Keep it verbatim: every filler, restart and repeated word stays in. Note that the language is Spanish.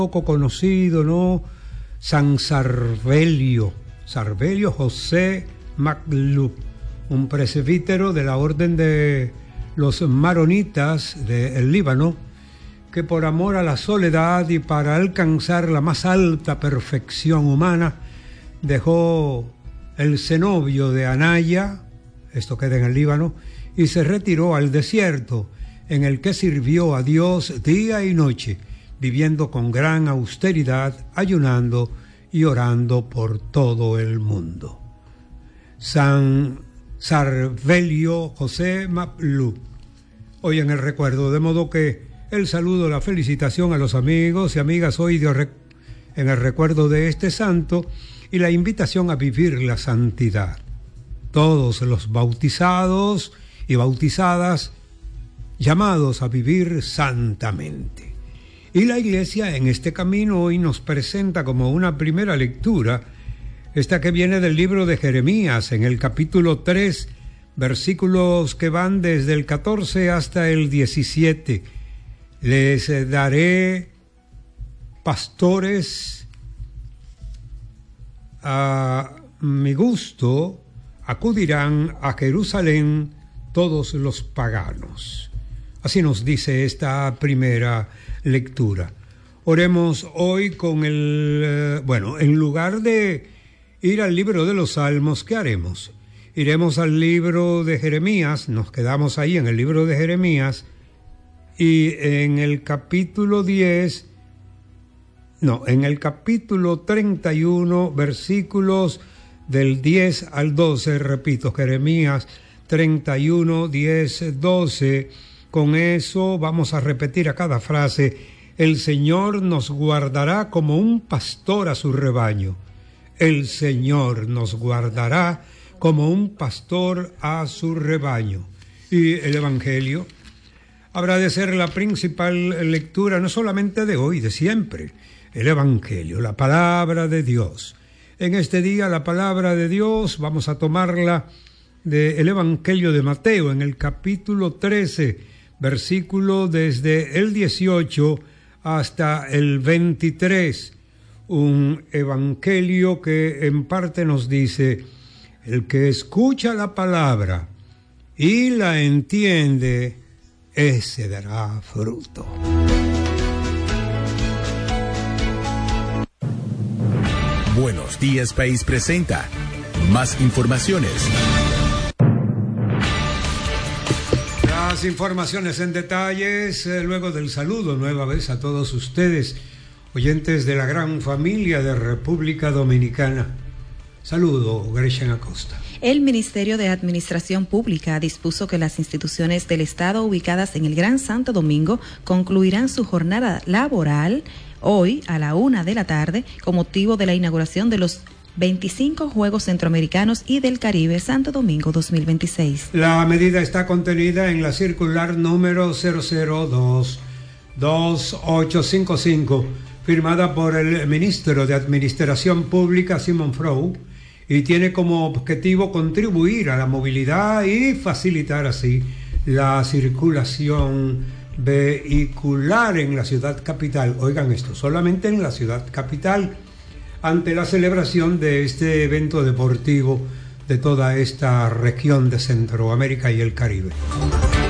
poco conocido, ¿no? San Sarvelio, Sarvelio José MacLuh, un presbítero de la orden de los maronitas del Líbano, que por amor a la soledad y para alcanzar la más alta perfección humana, dejó el cenobio de Anaya, esto queda en el Líbano, y se retiró al desierto, en el que sirvió a Dios día y noche, viviendo con gran austeridad, ayunando y orando por todo el mundo. San Sarvelio José MacLuh, hoy en el recuerdo, de modo que el saludo, la felicitación a los amigos y amigas hoy de, en el recuerdo de este santo y la invitación a vivir la santidad. Todos los bautizados y bautizadas llamados a vivir santamente. Y la Iglesia en este camino hoy nos presenta como una primera lectura esta que viene del libro de Jeremías, en el capítulo tres, versículos que van desde el catorce hasta el diecisiete. Les daré pastores a mi gusto, acudirán a Jerusalén todos los paganos. Así nos dice esta primera lectura. Oremos hoy con el... Eh, bueno, en lugar de ir al libro de los Salmos, ¿qué haremos? Iremos al libro de Jeremías, nos quedamos ahí en el libro de Jeremías, y en el capítulo diez, no, en el capítulo treinta y uno, versículos del diez al doce, repito, Jeremías treinta y uno, diez, doce, con eso vamos a repetir a cada frase: el Señor nos guardará como un pastor a su rebaño. El Señor nos guardará como un pastor a su rebaño. Y el Evangelio habrá de ser la principal lectura, no solamente de hoy, de siempre. El Evangelio, la palabra de Dios. En este día la palabra de Dios vamos a tomarla del Evangelio de Mateo, en el capítulo trece, versículo desde el dieciocho hasta el veintitrés. Un evangelio que en parte nos dice: el que escucha la palabra y la entiende, ese dará fruto. Buenos Días País presenta más informaciones. Las informaciones en detalles, eh, luego del saludo nueva vez a todos ustedes, oyentes de la gran familia de República Dominicana. Saludo, Grecia Acosta. El Ministerio de Administración Pública dispuso que las instituciones del Estado ubicadas en el Gran Santo Domingo concluirán su jornada laboral hoy a la una de la tarde con motivo de la inauguración de los veinticinco Juegos Centroamericanos y del Caribe Santo Domingo dos mil veintiséis. La medida está contenida en la circular número cero cero dos dos ocho cinco cinco, firmada por el ministro de Administración Pública, Simon Frow, y tiene como objetivo contribuir a la movilidad y facilitar así la circulación vehicular en la ciudad capital. Oigan esto, solamente en la ciudad capital, ante la celebración de este evento deportivo de toda esta región de Centroamérica y el Caribe.